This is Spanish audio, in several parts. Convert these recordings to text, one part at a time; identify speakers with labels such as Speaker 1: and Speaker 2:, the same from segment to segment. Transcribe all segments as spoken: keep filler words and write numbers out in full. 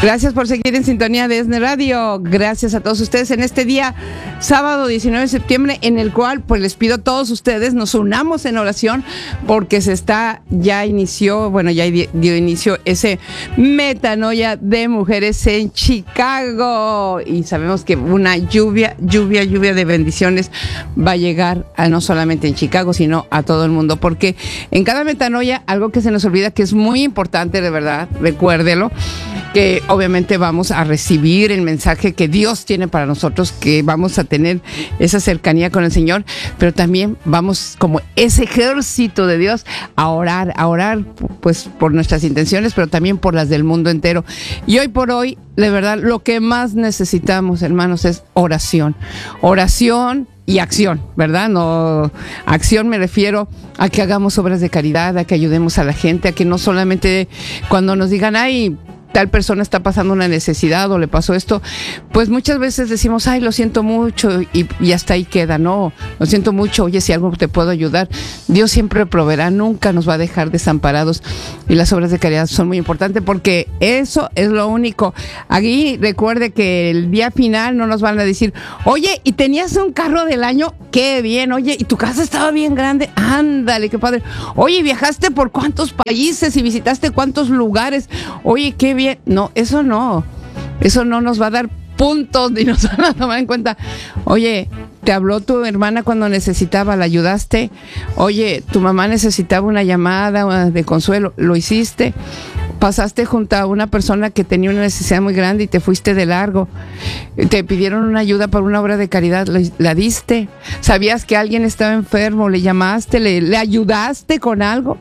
Speaker 1: Gracias por seguir en sintonía de ESNE Radio. Gracias a todos ustedes en este día, sábado diecinueve de septiembre, en el cual pues les pido a todos ustedes nos unamos en oración porque se está, ya inició, bueno, ya dio inicio ese metanoia de mujeres en Chicago y sabemos que una lluvia, lluvia, lluvia de bendiciones va a llegar a no solamente en Chicago, sino a todo el mundo, porque en cada metanoia algo que se nos olvida que es muy importante, de verdad, recuérdelo, que obviamente vamos a recibir el mensaje que Dios tiene para nosotros, que vamos a tener esa cercanía con el Señor, pero también vamos como ese ejército de Dios a orar, a orar pues por nuestras intenciones, pero también por las del mundo entero. Y hoy por hoy, de verdad, lo que más necesitamos, hermanos, es oración. Oración y acción, ¿verdad? No, acción me refiero a que hagamos obras de caridad, a que ayudemos a la gente, a que no solamente cuando nos digan, ay, tal persona está pasando una necesidad o le pasó esto, pues muchas veces decimos, ay, lo siento mucho y, y hasta ahí queda. No, lo siento mucho, oye, si algo te puedo ayudar, Dios siempre proveerá, nunca nos va a dejar desamparados, y las obras de caridad son muy importantes porque eso es lo único. Aquí recuerde que el día final no nos van a decir, oye, ¿y tenías un carro del año? Qué bien. Oye, ¿y tu casa estaba bien grande? Ándale, qué padre. Oye, ¿viajaste por cuántos países y visitaste cuántos lugares? Oye, qué bien. No, eso no, eso no nos va a dar puntos ni nos van a tomar en cuenta. Oye, te habló tu hermana cuando necesitaba, la ayudaste. Oye, tu mamá necesitaba una llamada de consuelo, lo hiciste. Pasaste junto a una persona que tenía una necesidad muy grande y te fuiste de largo. Te pidieron una ayuda para una obra de caridad, la diste. Sabías que alguien estaba enfermo, le llamaste, le, le ayudaste con algo.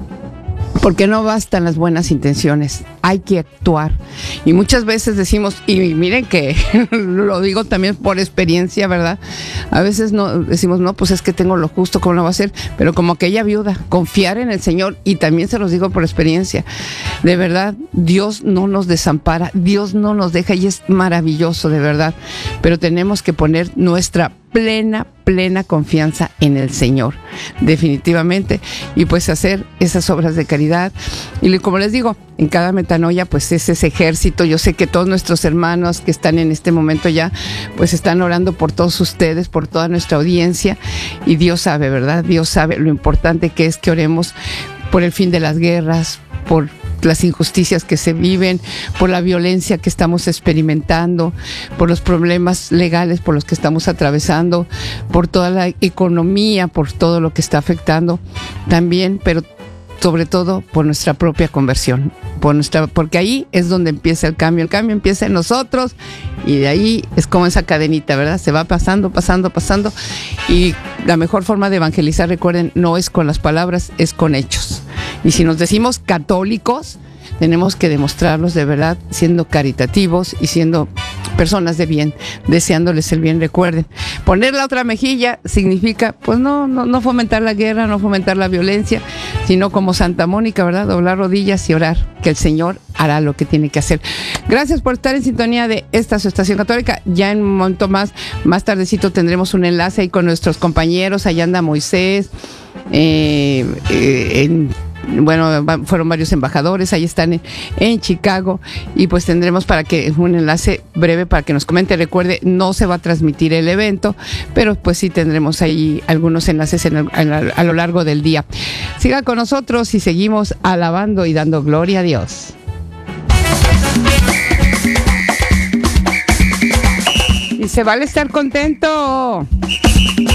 Speaker 1: Porque no bastan las buenas intenciones, hay que actuar. Y muchas veces decimos, y miren que lo digo también por experiencia, ¿verdad? A veces no decimos, no, pues es que tengo lo justo, ¿cómo lo va a hacer? Pero como aquella viuda, confiar en el Señor, y también se los digo por experiencia, de verdad, Dios no nos desampara, Dios no nos deja, y es maravilloso, de verdad. Pero tenemos que poner nuestra plena, plena confianza en el Señor, definitivamente, y pues hacer esas obras de caridad. Y como les digo, en cada metanoia pues es ese ejército. Yo sé que todos nuestros hermanos que están en este momento ya pues están orando por todos ustedes, por toda nuestra audiencia, y Dios sabe, ¿verdad? Dios sabe lo importante que es que oremos por el fin de las guerras, por las injusticias que se viven, por la violencia que estamos experimentando, por los problemas legales por los que estamos atravesando, por toda la economía, por todo lo que está afectando también, pero sobre todo por nuestra propia conversión, por nuestra, porque ahí es donde empieza el cambio. El cambio empieza en nosotros y de ahí es como esa cadenita, ¿verdad? Se va pasando, pasando, pasando, y la mejor forma de evangelizar, recuerden, no es con las palabras, es con hechos. Y si nos decimos católicos, tenemos que demostrarlos de verdad, siendo caritativos y siendo personas de bien, deseándoles el bien. Recuerden, poner la otra mejilla significa, pues no, no, no fomentar la guerra, no fomentar la violencia, sino como Santa Mónica, ¿verdad? Doblar rodillas y orar, que el Señor hará lo que tiene que hacer. Gracias por estar en sintonía de esta su estación católica. Ya en un momento más, más tardecito tendremos un enlace ahí con nuestros compañeros. Allá anda Moisés, eh, eh, en bueno, fueron varios embajadores, ahí están en, en Chicago, y pues tendremos para que un enlace breve para que nos comente. Recuerde, no se va a transmitir el evento, pero pues sí tendremos ahí algunos enlaces en el, en la, a lo largo del día. Siga con nosotros y seguimos alabando y dando gloria a Dios. Y se vale estar contento.